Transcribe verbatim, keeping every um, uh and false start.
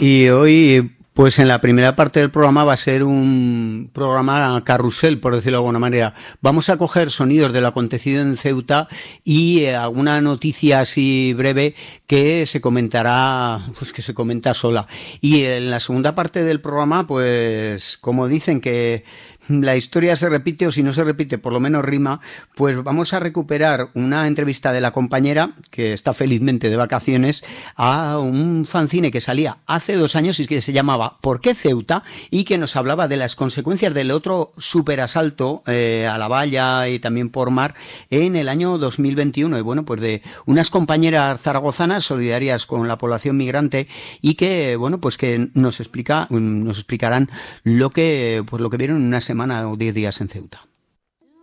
Y hoy, pues en la primera parte del programa va a ser un programa carrusel, por decirlo de alguna manera. Vamos a coger sonidos de lo acontecido en Ceuta y eh, alguna noticia así breve que se comentará, pues que se comenta sola. Y en la segunda parte del programa, pues como dicen que la historia se repite, o si no se repite, por lo menos rima, pues vamos a recuperar una entrevista de la compañera, que está felizmente de vacaciones, a un fanzine que salía hace dos años y que se llamaba ¿Por qué Ceuta? Y que nos hablaba de las consecuencias del otro superasalto eh, a la valla y también por mar en el año dos mil veintiuno. Y bueno, pues de unas compañeras zaragozanas solidarias con la población migrante y que, bueno, pues que nos explica, nos explicarán lo que, pues lo que vieron en una semana semana o diez días en Ceuta.